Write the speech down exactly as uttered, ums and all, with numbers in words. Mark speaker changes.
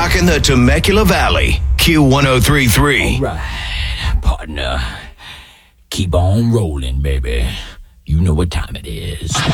Speaker 1: rocking the Temecula Valley. Q ten thirty-three.
Speaker 2: All right, partner. Keep on rolling, baby. You know what time it is.